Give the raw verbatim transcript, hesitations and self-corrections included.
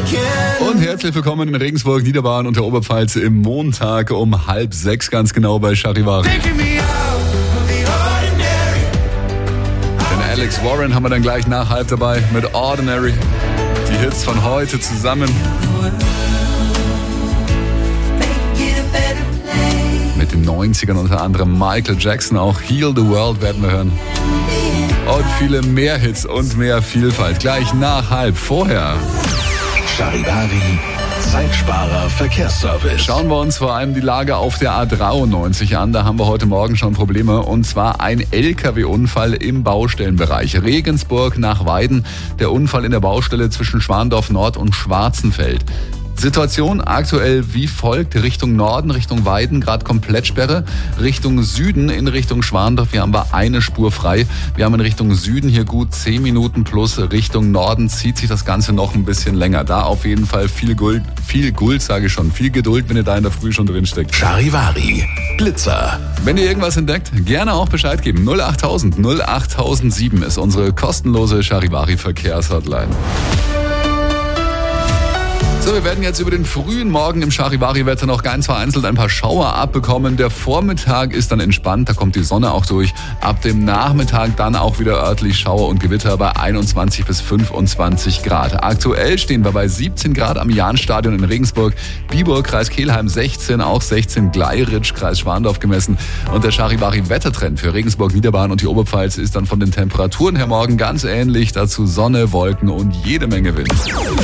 Und herzlich willkommen in Regensburg, Niederbayern und der Oberpfalz im Montag um halb sechs ganz genau bei Charivari. Den Alex Warren haben wir dann gleich nach halb dabei mit Ordinary. Die Hits von heute zusammen. Mit den neunzigern unter anderem Michael Jackson, auch Heal the World werden wir hören. Und viele mehr Hits und mehr Vielfalt. Gleich nach halb. Vorher Charivari, Zeitsparer Verkehrsservice. Schauen wir uns vor allem die Lage auf der A dreiundneunzig an. Da haben wir heute Morgen schon Probleme. Und zwar ein L K W-Unfall im Baustellenbereich. Regensburg nach Weiden. Der Unfall in der Baustelle zwischen Schwandorf Nord und Schwarzenfeld. Situation aktuell wie folgt: Richtung Norden, Richtung Weiden, gerade Komplettsperre. Richtung Süden, in Richtung Schwandorf, hier haben wir eine Spur frei. Wir haben in Richtung Süden hier gut zehn Minuten plus. Richtung Norden zieht sich das Ganze noch ein bisschen länger. Da auf jeden Fall viel Guld, viel Guld, sage ich schon, viel Geduld, wenn ihr da in der Früh schon drin steckt. Charivari, Blitzer. Wenn ihr irgendwas entdeckt, gerne auch Bescheid geben. null achttausend null achttausendsieben ist unsere kostenlose Charivari Verkehrshotline. So, wir werden jetzt über den frühen Morgen im Charivari-Wetter noch ganz vereinzelt ein paar Schauer abbekommen. Der Vormittag ist dann entspannt, da kommt die Sonne auch durch. Ab dem Nachmittag dann auch wieder örtlich Schauer und Gewitter bei einundzwanzig bis fünfundzwanzig Grad. Aktuell stehen wir bei siebzehn Grad am Jahnstadion in Regensburg, Biburg, Kreis Kelheim sechzehn, auch sechzehn Gleiritsch, Kreis Schwandorf gemessen. Und der Charivari-Wettertrend für Regensburg, Niederbayern und die Oberpfalz ist dann von den Temperaturen her morgen ganz ähnlich. Dazu Sonne, Wolken und jede Menge Wind.